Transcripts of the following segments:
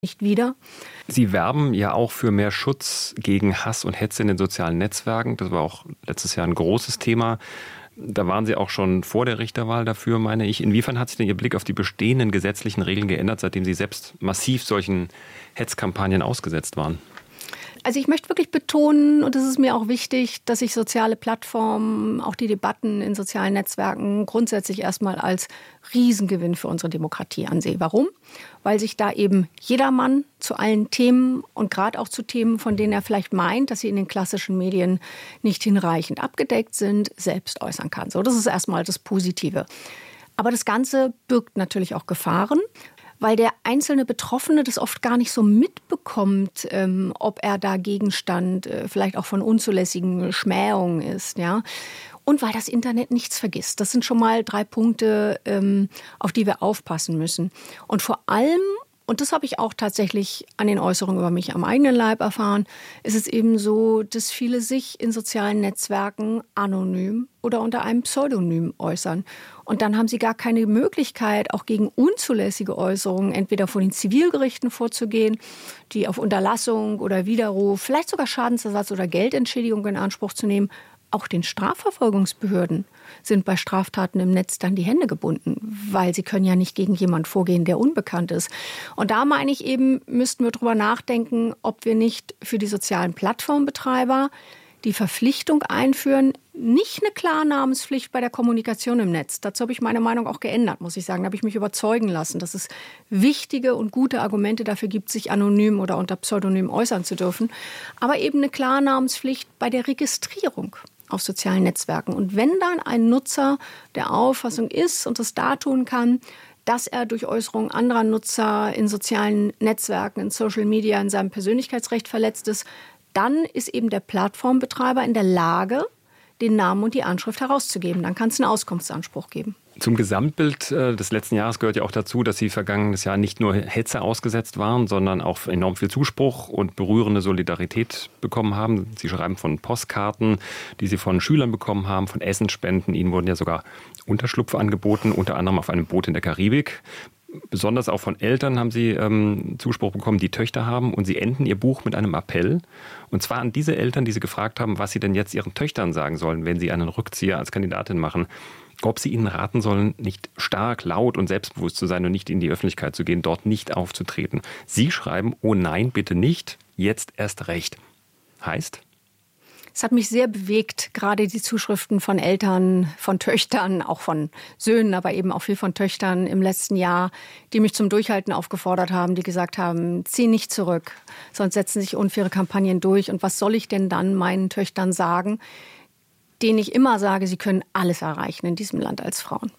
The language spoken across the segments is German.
nicht wieder. Sie werben ja auch für mehr Schutz gegen Hass und Hetze in den sozialen Netzwerken. Das war auch letztes Jahr ein großes Thema. Da waren Sie auch schon vor der Richterwahl dafür, meine ich. Inwiefern hat sich denn Ihr Blick auf die bestehenden gesetzlichen Regeln geändert, seitdem Sie selbst massiv solchen Hetzkampagnen ausgesetzt waren? Also ich möchte wirklich betonen, und es ist mir auch wichtig, dass ich soziale Plattformen, auch die Debatten in sozialen Netzwerken grundsätzlich erstmal als Riesengewinn für unsere Demokratie ansehe. Warum? Weil sich da eben jedermann zu allen Themen und gerade auch zu Themen, von denen er vielleicht meint, dass sie in den klassischen Medien nicht hinreichend abgedeckt sind, selbst äußern kann. So, das ist erstmal das Positive. Aber das Ganze birgt natürlich auch Gefahren, weil der einzelne Betroffene das oft gar nicht so mitbekommt, ob er da Gegenstand vielleicht auch von unzulässigen Schmähungen ist, ja. Und weil das Internet nichts vergisst. Das sind schon mal 3 Punkte, auf die wir aufpassen müssen. Und vor allem, und das habe ich auch tatsächlich an den Äußerungen über mich am eigenen Leib erfahren, ist es eben so, dass viele sich in sozialen Netzwerken anonym oder unter einem Pseudonym äußern. Und dann haben sie gar keine Möglichkeit, auch gegen unzulässige Äußerungen entweder vor den Zivilgerichten vorzugehen, die auf Unterlassung oder Widerruf, vielleicht sogar Schadensersatz oder Geldentschädigung in Anspruch zu nehmen. Auch den Strafverfolgungsbehörden sind bei Straftaten im Netz dann die Hände gebunden, weil sie können ja nicht gegen jemanden vorgehen, der unbekannt ist. Und da meine ich eben, müssten wir drüber nachdenken, ob wir nicht für die sozialen Plattformbetreiber die Verpflichtung einführen, nicht eine Klarnamenspflicht bei der Kommunikation im Netz. Dazu habe ich meine Meinung auch geändert, muss ich sagen. Da habe ich mich überzeugen lassen, dass es wichtige und gute Argumente dafür gibt, sich anonym oder unter Pseudonym äußern zu dürfen. Aber eben eine Klarnamenspflicht bei der Registrierung auf sozialen Netzwerken. Und wenn dann ein Nutzer der Auffassung ist und das dartun kann, dass er durch Äußerungen anderer Nutzer in sozialen Netzwerken, in Social Media, in seinem Persönlichkeitsrecht verletzt ist, dann ist eben der Plattformbetreiber in der Lage, den Namen und die Anschrift herauszugeben. Dann kann es einen Auskunftsanspruch geben. Zum Gesamtbild des letzten Jahres gehört ja auch dazu, dass Sie vergangenes Jahr nicht nur Hetze ausgesetzt waren, sondern auch enorm viel Zuspruch und berührende Solidarität bekommen haben. Sie schreiben von Postkarten, die Sie von Schülern bekommen haben, von Essensspenden. Ihnen wurden ja sogar Unterschlupf angeboten, unter anderem auf einem Boot in der Karibik. Besonders auch von Eltern haben Sie Zuspruch bekommen, die Töchter haben. Und Sie enden Ihr Buch mit einem Appell. Und zwar an diese Eltern, die Sie gefragt haben, was Sie denn jetzt Ihren Töchtern sagen sollen, wenn sie einen Rückzieher als Kandidatin machen. Ob Sie ihnen raten sollen, nicht stark, laut und selbstbewusst zu sein und nicht in die Öffentlichkeit zu gehen, dort nicht aufzutreten. Sie schreiben, oh nein, bitte nicht, jetzt erst recht. Heißt? Es hat mich sehr bewegt, gerade die Zuschriften von Eltern, von Töchtern, auch von Söhnen, aber eben auch viel von Töchtern im letzten Jahr, die mich zum Durchhalten aufgefordert haben, die gesagt haben, zieh nicht zurück, sonst setzen sich unfaire Kampagnen durch. Und was soll ich denn dann meinen Töchtern sagen, denen ich immer sage, sie können alles erreichen in diesem Land als Frauen.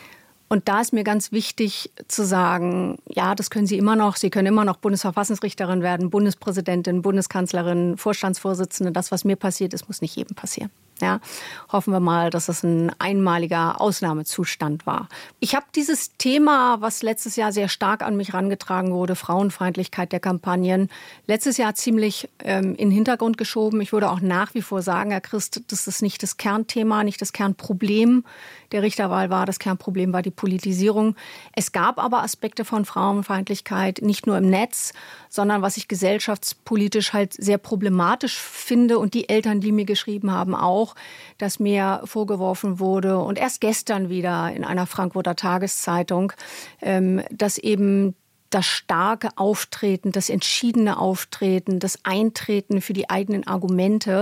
Und da ist mir ganz wichtig zu sagen, ja, das können Sie immer noch. Sie können immer noch Bundesverfassungsrichterin werden, Bundespräsidentin, Bundeskanzlerin, Vorstandsvorsitzende. Das, was mir passiert ist, muss nicht jedem passieren. Ja, hoffen wir mal, dass es ein einmaliger Ausnahmezustand war. Ich habe dieses Thema, was letztes Jahr sehr stark an mich herangetragen wurde, Frauenfeindlichkeit der Kampagnen, letztes Jahr ziemlich in den Hintergrund geschoben. Ich würde auch nach wie vor sagen, Herr Christ, das ist nicht das Kernthema, nicht das Kernproblem der Richterwahl war. Das Kernproblem war die Politisierung. Es gab aber Aspekte von Frauenfeindlichkeit, nicht nur im Netz, sondern was ich gesellschaftspolitisch halt sehr problematisch finde und die Eltern, die mir geschrieben haben, auch, dass mir vorgeworfen wurde und erst gestern wieder in einer Frankfurter Tageszeitung, dass eben das starke Auftreten, das entschiedene Auftreten, das Eintreten für die eigenen Argumente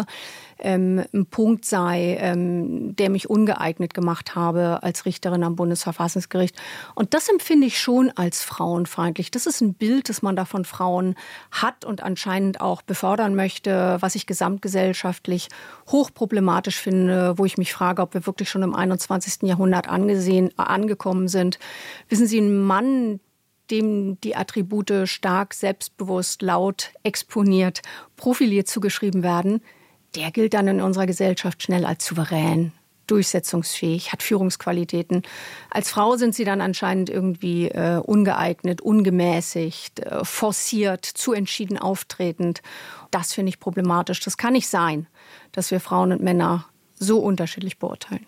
ein Punkt sei, der mich ungeeignet gemacht habe als Richterin am Bundesverfassungsgericht. Und das empfinde ich schon als frauenfeindlich. Das ist ein Bild, das man da von Frauen hat und anscheinend auch befördern möchte, was ich gesamtgesellschaftlich hochproblematisch finde, wo ich mich frage, ob wir wirklich schon im 21. Jahrhundert angekommen sind. Wissen Sie, ein Mann, dem die Attribute stark, selbstbewusst, laut, exponiert, profiliert zugeschrieben werden, der gilt dann in unserer Gesellschaft schnell als souverän, durchsetzungsfähig, hat Führungsqualitäten. Als Frau sind sie dann anscheinend irgendwie ungeeignet, ungemäßigt, forciert, zu entschieden auftretend. Das finde ich problematisch. Das kann nicht sein, dass wir Frauen und Männer so unterschiedlich beurteilen.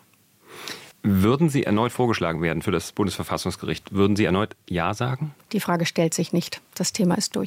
Würden Sie erneut vorgeschlagen werden für das Bundesverfassungsgericht? Würden Sie erneut Ja sagen? Die Frage stellt sich nicht. Das Thema ist durch.